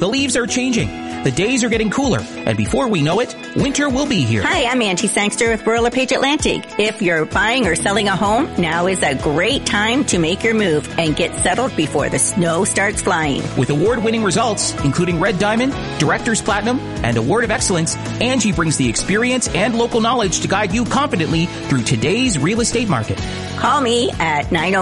leaves are changing. The days are getting cooler, and before we know it, winter will be here. Hi, I'm Auntie Sangster with Royal LePage Atlantic. If you're buying or selling a home, now is a great time to make your move and get settled before the snow starts flying. With award-winning results, including Red Diamond, Director's Platinum, and Award of Excellence, Angie brings the experience and local knowledge to guide you confidently through today's real estate market. Call me at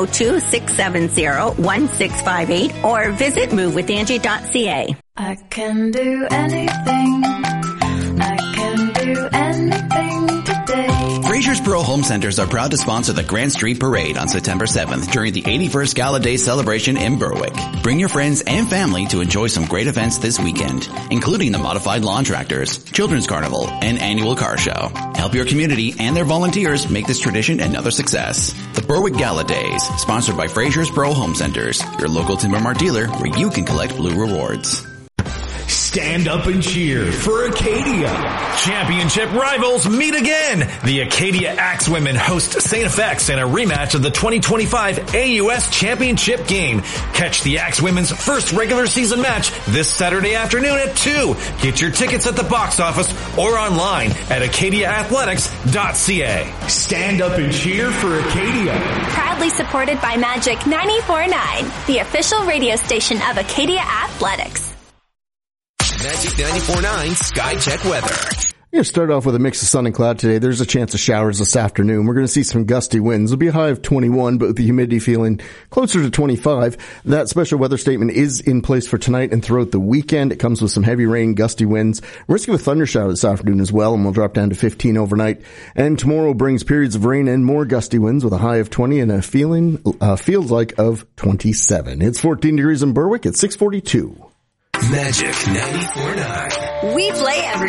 902-670-1658 or visit movewithangie.ca. I can do anything. I can do anything today. Frasersboro Home Centers are proud to sponsor the Grant Street Parade on September 7th during the 81st Gala Day celebration in Berwick. Bring your friends and family to enjoy some great events this weekend, including the Modified Lawn Tractors, Children's Carnival, and Annual Car Show. Help your community and their volunteers make this tradition another success. The Berwick Gala Days, sponsored by Frasersboro Home Centers, your local Timber Mart dealer where you can collect blue rewards. Stand up and cheer for Acadia. Championship rivals meet again. The Acadia Axewomen host St. FX in a rematch of the 2025 AUS Championship game. Catch the Axewomen's first regular season match this Saturday afternoon at 2. Get your tickets at the box office or online at acadiaathletics.ca. Stand up and cheer for Acadia. Proudly supported by Magic 94.9, the official radio station of Acadia Athletics. Magic 94.9 Sky Check weather. We're going to start off with a mix of sun and cloud today. There's a chance of showers this afternoon. We're going to see some gusty winds. It'll be a high of 21, but with the humidity feeling closer to 25. That special weather statement is in place for tonight and throughout the weekend. It comes with some heavy rain, gusty winds. Risk of a thunder shower this afternoon as well, and we'll drop down to 15 overnight. And tomorrow brings periods of rain and more gusty winds with a high of 20 and a feels like of 27. It's 14 degrees in Berwick at 6:42. Magic 94.9. We play every